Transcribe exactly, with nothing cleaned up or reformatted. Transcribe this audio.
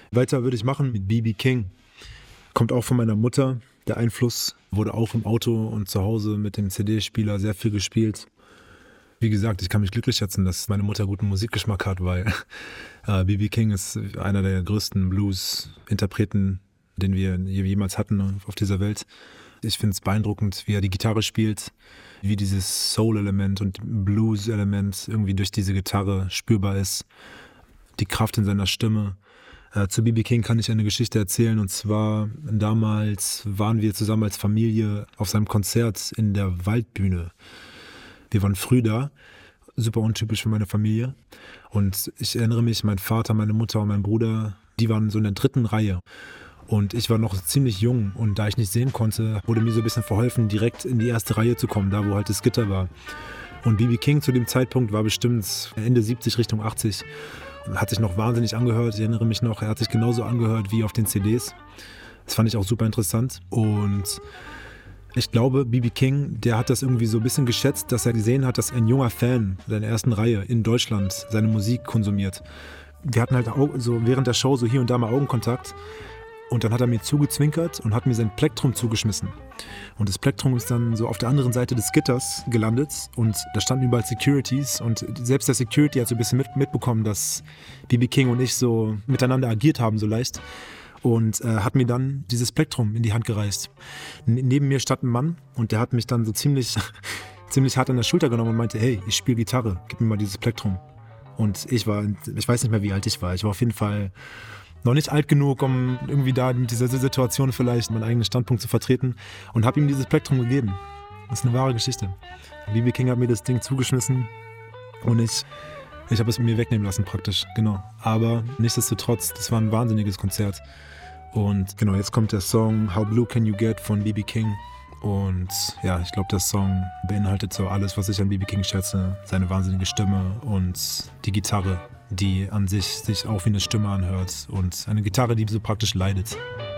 Weiter würde ich machen mit B B King. Kommt auch von meiner Mutter. Der Einfluss wurde auch im Auto und zu Hause mit dem C D-Spieler sehr viel gespielt. Wie gesagt, ich kann mich glücklich schätzen, dass meine Mutter guten Musikgeschmack hat, weil äh, B B King ist einer der größten Blues-Interpreten, den wir jemals hatten auf dieser Welt. Ich finde es beeindruckend, wie er die Gitarre spielt, wie dieses Soul-Element und Blues-Element irgendwie durch diese Gitarre spürbar ist. Die Kraft in seiner Stimme. Äh, zu B B King kann ich eine Geschichte erzählen, und zwar damals waren wir zusammen als Familie auf seinem Konzert in der Waldbühne. Wir waren früh da, super untypisch für meine Familie, und ich erinnere mich, mein Vater, meine Mutter und mein Bruder, die waren so in der dritten Reihe und ich war noch ziemlich jung, und da ich nicht sehen konnte, wurde mir so ein bisschen verholfen, direkt in die erste Reihe zu kommen, da wo halt das Gitter war. Und B B King zu dem Zeitpunkt war bestimmt Ende siebzig, Richtung achtzig. Hat sich noch wahnsinnig angehört. Ich erinnere mich noch, er hat sich genauso angehört wie auf den C Ds. Das fand ich auch super interessant. Und ich glaube, B B King, der hat das irgendwie so ein bisschen geschätzt, dass er gesehen hat, dass ein junger Fan der ersten Reihe in Deutschland seine Musik konsumiert. Wir hatten halt auch so während der Show so hier und da mal Augenkontakt. Und dann hat er mir zugezwinkert und hat mir sein Plektrum zugeschmissen. Und das Plektrum ist dann so auf der anderen Seite des Gitters gelandet und da standen überall Securities, und selbst der Security hat so ein bisschen mit, mitbekommen, dass B B King und ich so miteinander agiert haben, so leicht, und äh, hat mir dann dieses Plektrum in die Hand gereicht. N- neben mir stand ein Mann, und der hat mich dann so ziemlich, ziemlich hart an der Schulter genommen und meinte, hey, ich spiele Gitarre, gib mir mal dieses Plektrum. Und ich war, ich weiß nicht mehr, wie alt ich war, ich war auf jeden Fall noch nicht alt genug, um irgendwie da in dieser Situation vielleicht meinen eigenen Standpunkt zu vertreten, und habe ihm dieses Plektrum gegeben. Das ist eine wahre Geschichte. B B King hat mir das Ding zugeschmissen und ich, ich habe es mir wegnehmen lassen praktisch, genau. Aber nichtsdestotrotz, das war ein wahnsinniges Konzert. Und genau, jetzt kommt der Song How Blue Can You Get von B B King. Und ja, ich glaube, der Song beinhaltet so alles, was ich an B B King schätze. Seine wahnsinnige Stimme und die Gitarre, die an sich sich auch wie eine Stimme anhört, und eine Gitarre, die so praktisch leidet.